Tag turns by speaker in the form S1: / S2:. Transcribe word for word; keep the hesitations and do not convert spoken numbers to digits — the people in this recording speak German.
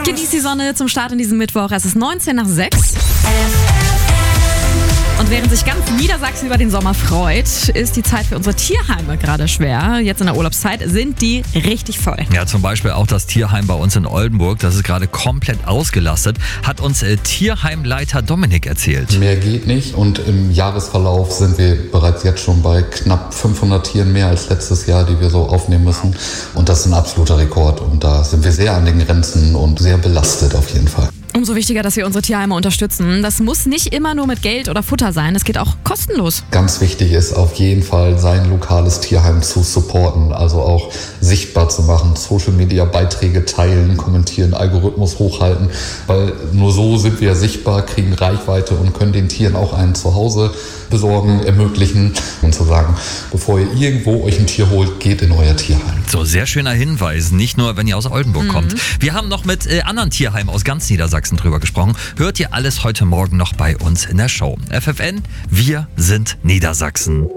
S1: Genießt die Sonne zum Start in diesem Mittwoch. Es ist neunzehn nach sechs. Und während sich ganz Niedersachsen über den Sommer freut, ist die Zeit für unsere Tierheime gerade schwer. Jetzt in der Urlaubszeit sind die richtig voll.
S2: Ja, zum Beispiel auch das Tierheim bei uns in Oldenburg. Das ist gerade komplett ausgelastet, hat uns äh, Tierheimleiter Dominik erzählt.
S3: Mehr geht nicht und im Jahresverlauf sind wir bereits jetzt schon bei knapp fünfhundert Tieren mehr als letztes Jahr, die wir so aufnehmen müssen. Und das ist ein absoluter Rekord und da sind wir sehr an den Grenzen und sehr belastet auf jeden Fall.
S1: Umso wichtiger, dass wir unsere Tierheime unterstützen. Das muss nicht immer nur mit Geld oder Futter sein, es geht auch kostenlos.
S3: Ganz wichtig ist auf jeden Fall, sein lokales Tierheim zu supporten, also auch sichtbar zu machen, Social-Media-Beiträge teilen, kommentieren, Algorithmus hochhalten, weil nur so sind wir sichtbar, kriegen Reichweite und können den Tieren auch ein Zuhause besorgen, ermöglichen und zu sagen, bevor ihr irgendwo euch ein Tier holt, geht in euer Tierheim.
S2: So, sehr schöner Hinweis, nicht nur, wenn ihr aus Oldenburg mhm. kommt. Wir haben noch mit äh, anderen Tierheimen aus ganz Niedersachsen drüber gesprochen. Hört ihr alles heute Morgen noch bei uns in der Show. F F N, wir sind Niedersachsen.